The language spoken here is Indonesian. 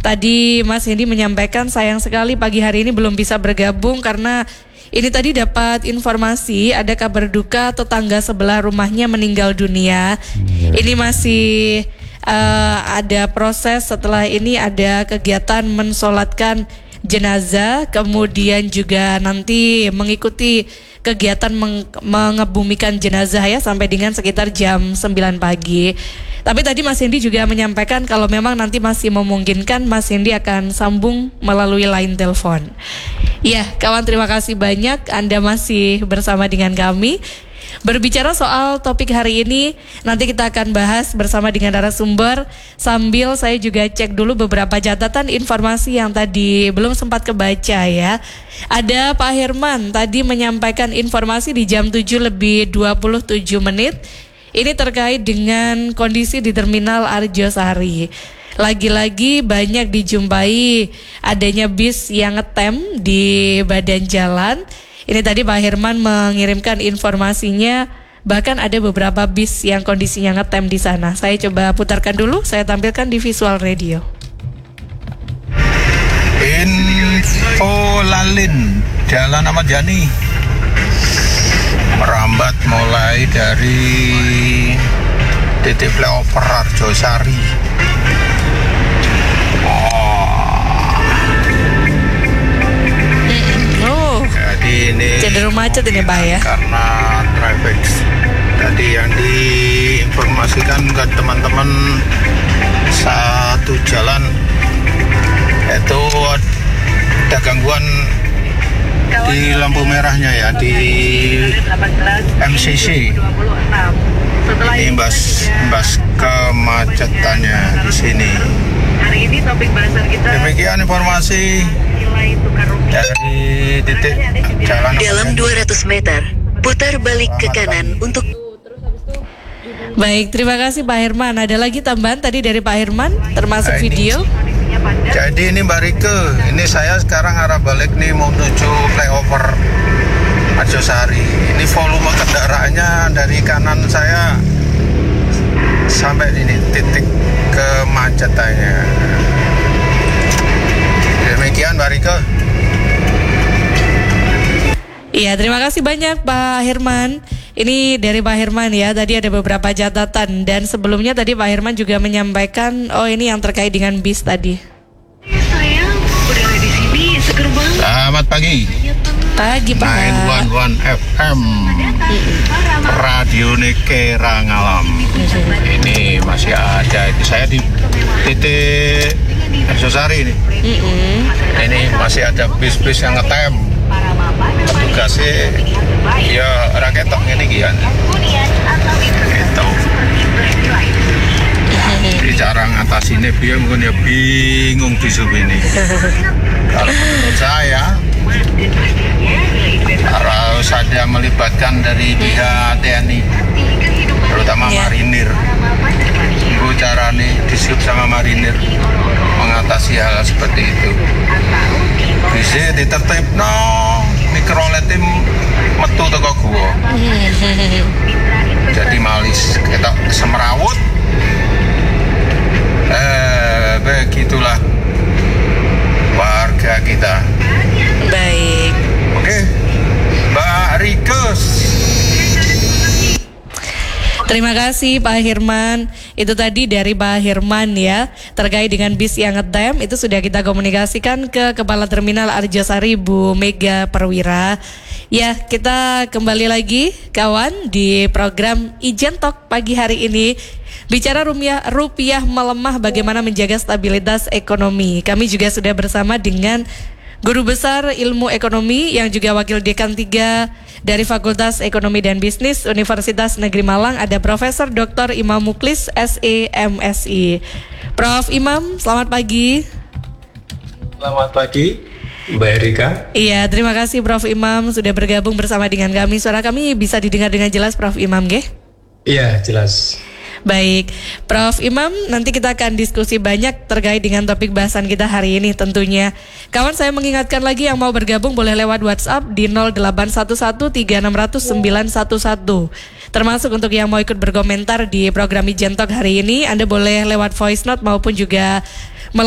tadi Mas Hendy menyampaikan sayang sekali pagi hari ini belum bisa bergabung karena ini tadi dapat informasi ada kabar duka tetangga sebelah rumahnya meninggal dunia. Ini masih ada proses, setelah ini ada kegiatan mensolatkan jenazah, kemudian juga nanti mengikuti kegiatan mengebumikan jenazah ya sampai dengan sekitar jam 9 pagi. Tapi tadi Mas Hendy juga menyampaikan kalau memang nanti masih memungkinkan Mas Hendy akan sambung melalui line telepon. Ya, kawan, terima kasih banyak Anda masih bersama dengan kami. Berbicara soal topik hari ini, nanti kita akan bahas bersama dengan narasumber. Sambil saya juga cek dulu beberapa catatan informasi yang tadi belum sempat kebaca ya. Ada Pak Herman tadi menyampaikan informasi di jam 7:27. Ini terkait dengan kondisi di Terminal Arjosari. Lagi-lagi banyak dijumpai adanya bis yang ngetem di badan jalan. Ini tadi Pak Herman mengirimkan informasinya, bahkan ada beberapa bis yang kondisinya ngetem di sana. Saya coba putarkan dulu, saya tampilkan di visual radio. Info Lalin, Jalan Ahmad Yani, merambat mulai dari titik flyover Arjosari. Jadi ini cenderung macet ini Pak ya, karena traffic. Tadi yang diinformasikan ke teman-teman satu jalan itu ada gangguan di lampu merahnya ya, di MCC. Ini imbas kemacetannya di sini. Hari ini topik bahasan kita. Demikian informasi dari titik jalan. Dalam 200 meter, putar balik ke kanan untuk. Baik, terima kasih Pak Herman. Ada lagi tambahan tadi dari Pak Herman, termasuk video. Jadi ini Mbak Rike, ini saya sekarang arah balik nih mau menuju flyover Arjosari. Ini volume kendaraannya dari kanan saya sampai ini titik kemacetannya. Demikian Mbak Rike. Iya, terima kasih banyak Pak Herman. Ini dari Pak Herman ya, tadi ada beberapa catatan. Dan sebelumnya tadi Pak Herman juga menyampaikan, ini yang terkait dengan bis tadi. Sayang, udah di sini, seger banget. Selamat pagi. Pagi Pak. 911 FM Radio Nekera Ngalam. Ini masih ada, saya di titik Arjosari ini. Ini masih ada bis-bis yang ngetem. Petugasnya ya raketok ini gian. Itu. Cara ngatasinnya biar mungkin ya bingung di sub ini. Kalau menurut saya harus ada melibatkan dari pihak TNI, terutama marinir. Ibu cara nih disub sama marinir mengatasi hal seperti itu. Bisa ditertib mikroletim metu teko gua. Jadi malis kita semerawut. Begitulah warga kita. Baik. Oke, Mbak Rikes. Terima kasih Pak Herman. Itu tadi dari Pak Herman ya, terkait dengan bis yang ngetem. Itu sudah kita komunikasikan ke Kepala Terminal Arjosari Bu Mega Perwira. Ya, kita kembali lagi kawan di program Ijen Talk pagi hari ini. Bicara rupiah melemah, bagaimana menjaga stabilitas ekonomi. Kami juga sudah bersama dengan Guru Besar Ilmu Ekonomi yang juga Wakil Dekan 3 dari Fakultas Ekonomi dan Bisnis Universitas Negeri Malang, ada Profesor Dr. Imam Muklis, SE, MSI. Prof. Imam, selamat pagi. Selamat pagi, Mbak Erika. Iya, terima kasih Prof. Imam sudah bergabung bersama dengan kami. Suara kami bisa didengar dengan jelas Prof. Imam, nggih? Iya, jelas. Baik, Prof. Imam, nanti kita akan diskusi banyak terkait dengan topik bahasan kita hari ini tentunya. Kawan, saya mengingatkan lagi yang mau bergabung boleh lewat WhatsApp di 081136000911. Termasuk untuk yang mau ikut berkomentar di program Ijen Talk hari ini, Anda boleh lewat voice note maupun juga